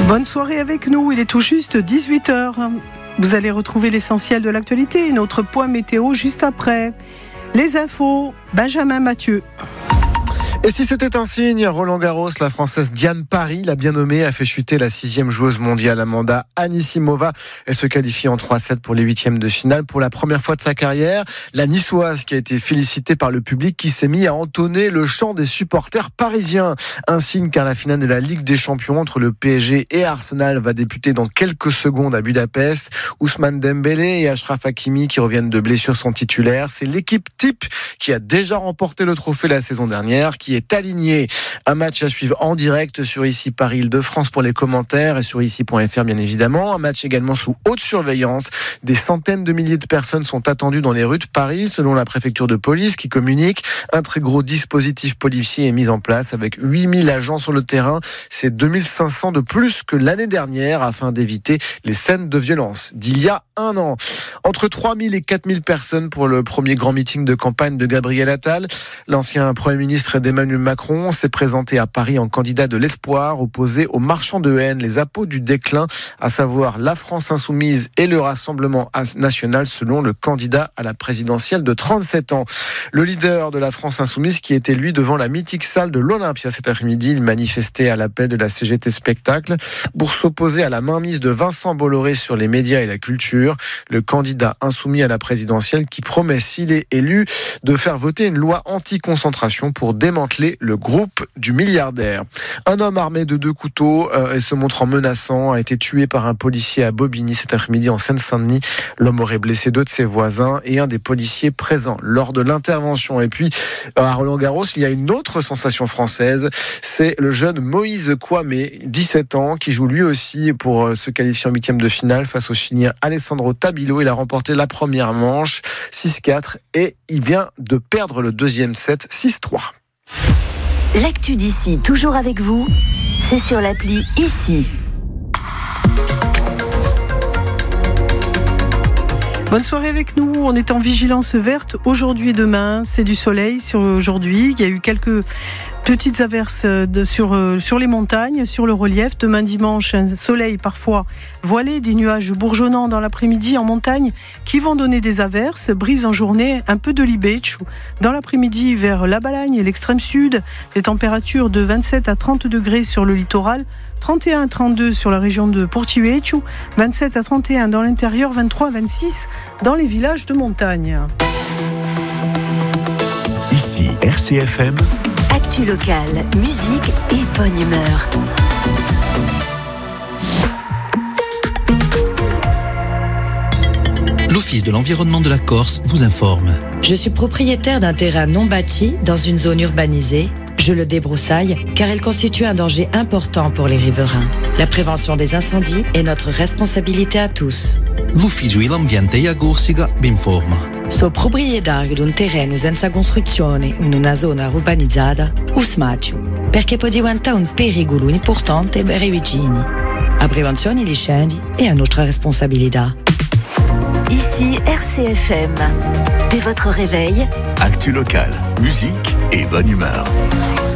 Bonne soirée avec nous, il est tout juste 18h. Vous allez retrouver l'essentiel de l'actualité et notre point météo juste après. Les infos, Benjamin Mathieu. Et si c'était un signe, Roland Garros, la Française Diane Parry, la bien nommée, a fait chuter la 6e joueuse mondiale Amanda Anisimova. Elle se qualifie en 3-7 pour les 8e de finale pour la première fois de sa carrière. La Niçoise qui a été félicitée par le public qui s'est mis à entonner le chant des supporters parisiens. Un signe car la finale de la Ligue des Champions entre le PSG et Arsenal va débuter dans quelques secondes à Budapest. Ousmane Dembélé et Achraf Hakimi qui reviennent de blessures sont titulaires. C'est l'équipe type qui a déjà remporté le trophée la saison dernière qui est aligné. Un match à suivre en direct sur Ici Paris Île-de-France pour les commentaires et sur ici.fr bien évidemment. Un match également sous haute surveillance. Des centaines de milliers de personnes sont attendues dans les rues de Paris selon la préfecture de police qui communique. Un très gros dispositif policier est mis en place avec 8000 agents sur le terrain. C'est 2500 de plus que l'année dernière afin d'éviter les scènes de violence d'il y a un an. Entre 3000 et 4000 personnes pour le premier grand meeting de campagne de Gabriel Attal. L'ancien Premier ministre d'Emmanuel Macron s'est présenté à Paris en candidat de l'espoir, opposé aux marchands de haine, les apôts du déclin, à savoir la France insoumise et le Rassemblement national, selon le candidat à la présidentielle de 37 ans. Le leader de la France insoumise qui était lui devant la mythique salle de l'Olympia cet après-midi, il manifestait à l'appel de la CGT Spectacle pour s'opposer à la mainmise de Vincent Bolloré sur les médias et la culture. Le candidat insoumis à la présidentielle qui promet, s'il est élu, de faire voter une loi anti-concentration pour démanteler le groupe du milliardaire. Un homme armé de 2 couteaux et se montrant menaçant a été tué par un policier à Bobigny cet après-midi en Seine-Saint-Denis. L'homme aurait blessé 2 de ses voisins et un des policiers présents lors de l'intervention. Et puis, à Roland-Garros, il y a une autre sensation française. C'est le jeune Moïse Kouamé, 17 ans, qui joue lui aussi pour se qualifier en 8e de finale face au Chilien Alessandro Tabilo. Il a remporté la première manche, 6-4, et il vient de perdre le 2e set, 6-3. L'actu d'ici, toujours avec vous, c'est sur l'appli Ici. Bonne soirée avec nous, on est en vigilance verte aujourd'hui et demain, c'est du soleil sur aujourd'hui, il y a eu quelques petites averses sur les montagnes, sur le relief. Demain dimanche, un soleil parfois voilé, des nuages bourgeonnants dans l'après-midi en montagne qui vont donner des averses, brise en journée, un peu de libetch. Dans l'après-midi vers la Balagne et l'extrême sud, des températures de 27 à 30 degrés sur le littoral, 31 à 32 sur la région de Portiuetu, 27 à 31 dans l'intérieur, 23 à 26 dans les villages de montagne. Ici RCFM. Actu locale, musique et bonne humeur. L'Office de l'environnement de la Corse vous informe. Je suis propriétaire d'un terrain non bâti dans une zone urbanisée. Je le débroussaille car il constitue un danger important pour les riverains. La prévention des incendies est notre responsabilité à tous. L'Ufficio dell'Ambiente e Corsica vi informa. So proprietario di un terreno senza costruzione in una zona urbanizzata, usmaccio, perché può diventare un pericolo importante per i vicini. La prevenzione degli incendi è a nostra responsabilità. Ici RCFM. Dès votre réveil, Actu locale, musique et bonne humeur.